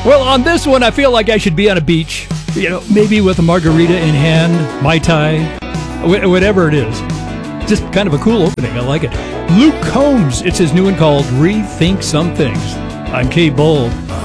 Well, on this one, I feel like I should be on a beach. Maybe with a margarita in hand, Mai Tai, whatever it is. Just kind of a cool opening. I like it. Luke Combs. It's his new one called Rethink Some Things. I'm Kate Bold.